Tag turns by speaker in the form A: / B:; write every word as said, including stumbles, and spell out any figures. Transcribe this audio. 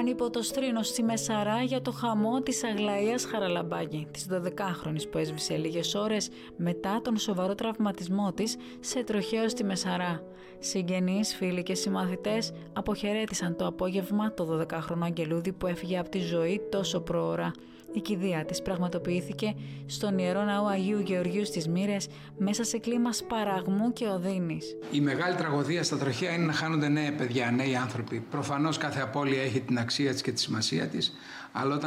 A: Ανυποτοστρίνος στη Μεσαρά για το χαμό της Αγλαΐας Χαραλαμπάκη, της δωδεκάχρονης που έσβησε λίγες ώρες μετά τον σοβαρό τραυματισμό της σε τροχαίο στη Μεσαρά. Συγγενείς, φίλοι και συμμαθητές αποχαιρέτησαν το απόγευμα το δωδεκάχρονο αγγελούδι που έφυγε από τη ζωή τόσο προώρα. Η κηδεία της πραγματοποιήθηκε στον Ιερό Ναό Αγίου Γεωργίου στις Μοίρες μέσα σε κλίμα σπαραγμού και οδύνης.
B: Η μεγάλη τραγωδία στα τροχαία είναι να χάνονται νέα παιδιά, νέοι άνθρωποι. Προφανώς κάθε απώλεια έχει την αξία της και τη σημασία της, αλλά όταν